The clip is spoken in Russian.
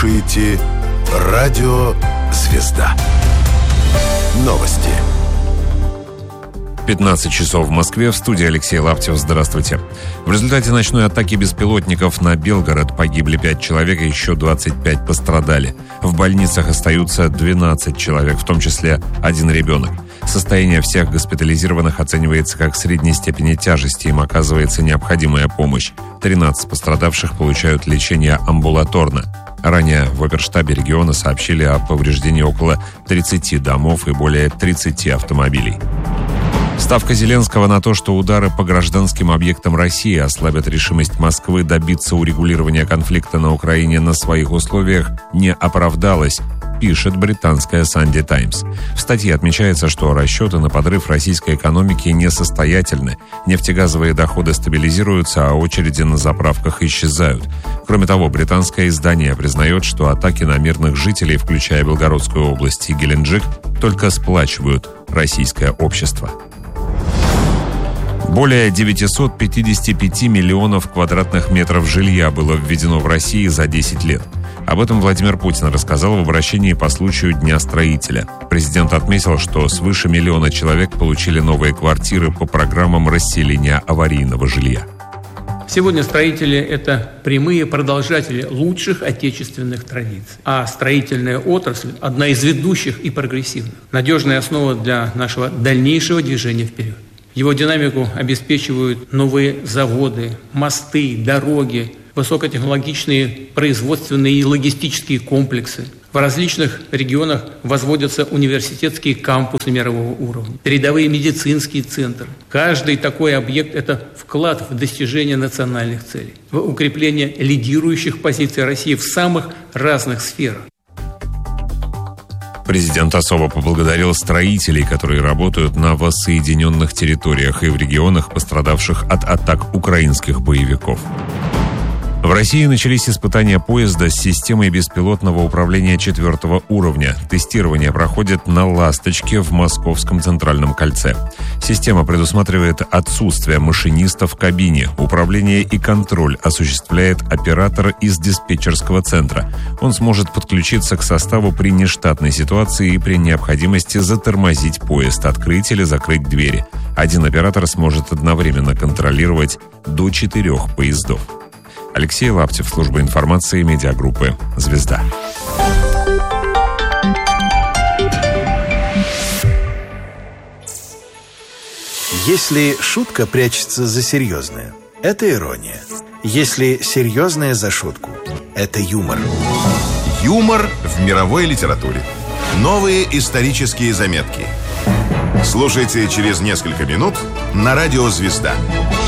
слушаете Радио Звезда. Новости. 15 часов в Москве. В студии Алексей Лаптев. Здравствуйте. В результате ночной атаки беспилотников на Белгород погибли 5 человек, и еще 25 пострадали. В больницах остаются 12 человек, в том числе 1 ребенок. Состояние всех госпитализированных оценивается как средней степени тяжести, им оказывается необходимая помощь. 13 пострадавших получают лечение амбулаторно. Ранее в оперштабе региона сообщили о повреждении около 30 домов и более 30 автомобилей. Ставка Зеленского на то, что удары по гражданским объектам России ослабят решимость Москвы добиться урегулирования конфликта на Украине на своих условиях, не оправдалась, пишет британская Sunday Times. В статье отмечается, что расчеты на подрыв российской экономики несостоятельны. Нефтегазовые доходы стабилизируются, а очереди на заправках исчезают. Кроме того, британское издание признает, что атаки на мирных жителей, включая Белгородскую область и Геленджик, только сплачивают российское общество. Более 955 миллионов квадратных метров жилья было введено в России за 10 лет. Об этом Владимир Путин рассказал в обращении по случаю Дня строителя. Президент отметил, что свыше 1 миллиона человек получили новые квартиры по программам расселения аварийного жилья. Сегодня строители – это прямые продолжатели лучших отечественных традиций. А строительная отрасль – одна из ведущих и прогрессивных. Надежная основа для нашего дальнейшего движения вперед. Его динамику обеспечивают новые заводы, мосты, дороги, высокотехнологичные производственные и логистические комплексы. В различных регионах возводятся университетские кампусы мирового уровня, передовые медицинские центры. Каждый такой объект – это вклад в достижение национальных целей, в укрепление лидирующих позиций России в самых разных сферах. Президент особо поблагодарил строителей, которые работают на воссоединенных территориях и в регионах, пострадавших от атак украинских боевиков. В России начались испытания поезда с системой беспилотного управления 4-го уровня. Тестирование проходит на «Ласточке» в Московском Центральном кольце. Система предусматривает отсутствие машиниста в кабине. Управление и контроль осуществляет оператор из диспетчерского центра. Он сможет подключиться к составу при нештатной ситуации и при необходимости затормозить поезд, открыть или закрыть двери. Один оператор сможет одновременно контролировать до 4 поездов. Алексей Лаптев, служба информации медиагруппы «Звезда». Если шутка прячется за серьезное, это ирония. Если серьезное за шутку, это юмор. Юмор в мировой литературе. Новые исторические заметки. Слушайте через несколько минут на радио «Звезда».